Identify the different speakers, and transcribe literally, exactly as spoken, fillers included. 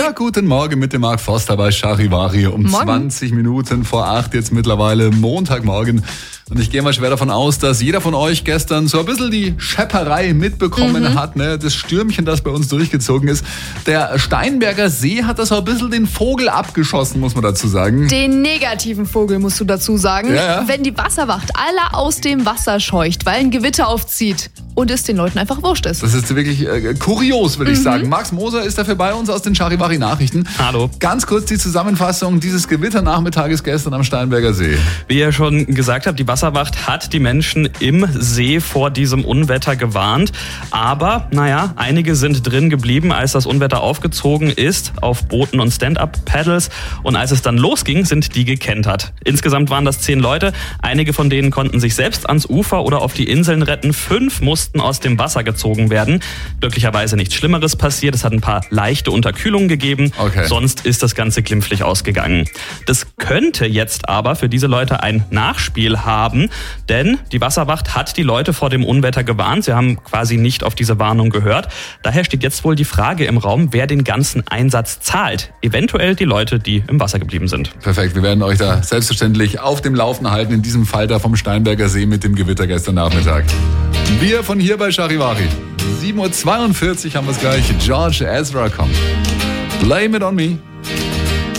Speaker 1: Ja, guten Morgen mit dem Marc Forster bei Charivari um
Speaker 2: Morgen.
Speaker 1: zwanzig Minuten vor acht, jetzt mittlerweile Montagmorgen. Und ich gehe mal schwer davon aus, dass jeder von euch gestern so ein bisschen die Schepperei mitbekommen mhm. hat, ne? Das Stürmchen, das bei uns durchgezogen ist. Der Steinberger See hat da so ein bisschen den Vogel abgeschossen, muss man dazu sagen.
Speaker 2: Den negativen Vogel musst du dazu sagen.
Speaker 1: Ja, ja.
Speaker 2: Wenn die Wasserwacht alle aus dem Wasser scheucht, weil ein Gewitter aufzieht und es den Leuten einfach wurscht ist.
Speaker 1: Das ist wirklich äh, kurios, würde ich
Speaker 2: Mhm.
Speaker 1: sagen. Max Moser ist dafür bei uns aus den Charivari Nachrichten.
Speaker 3: Hallo.
Speaker 1: Ganz kurz die Zusammenfassung dieses Gewitternachmittages gestern am Steinberger See.
Speaker 3: Wie ihr schon gesagt habt, die Wasserwacht hat die Menschen im See vor diesem Unwetter gewarnt. Aber, naja, einige sind drin geblieben, als das Unwetter aufgezogen ist, auf Booten und Stand-Up-Paddles. Und als es dann losging, sind die gekentert. Insgesamt waren das zehn Leute. Einige von denen konnten sich selbst ans Ufer oder auf die Inseln retten. Fünf mussten aus dem Wasser gezogen werden. Glücklicherweise nichts Schlimmeres passiert. Es hat ein paar leichte Unterkühlungen gegeben.
Speaker 1: Okay.
Speaker 3: Sonst ist das Ganze glimpflich ausgegangen. Das könnte jetzt aber für diese Leute ein Nachspiel haben, denn die Wasserwacht hat die Leute vor dem Unwetter gewarnt. Sie haben quasi nicht auf diese Warnung gehört. Daher steht jetzt wohl die Frage im Raum, wer den ganzen Einsatz zahlt. Eventuell die Leute, die im Wasser geblieben sind.
Speaker 1: Perfekt, wir werden euch da selbstverständlich auf dem Laufenden halten, in diesem Fall da vom Steinberger See mit dem Gewitter gestern Nachmittag. Wir von hier bei Charivari. sieben Uhr zweiundvierzig haben wir es gleich. George Ezra kommt. Blame it on me.